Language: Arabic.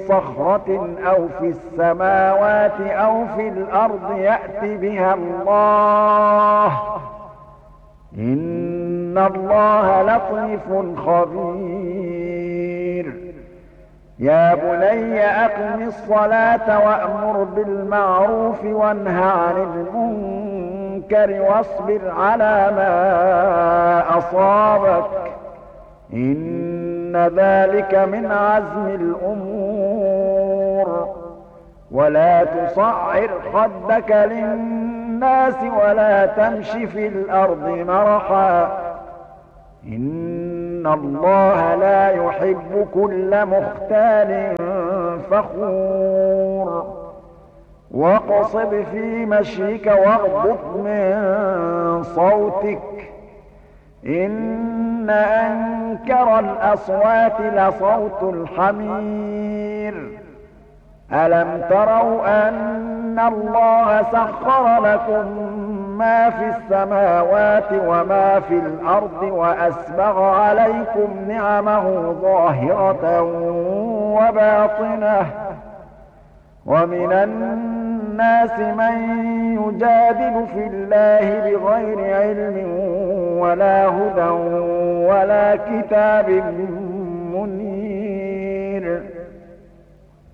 صخرة أو في السماوات أو في الأرض يأت بها الله إن الله لطيف خبير يا بني أقم الصلاة وأمر بالمعروف وانه عن المنكر واصبر على ما أصابك إن ذلك من عزم الأمور ولا تصعر خدك للناس ولا تمش في الأرض مرحا إن الله لا يحب كل مختال فخور واقصد في مشيك واغضض من صوتك إن أنكر الأصوات لصوت الحمير ألم تروا أن الله سخر لكم ما في السماوات وما في الأرض وأسبغ عليكم نعمه ظاهرة وباطنة ومن الناس من يجادل في الله بغير علم ولا هدى ولا كتاب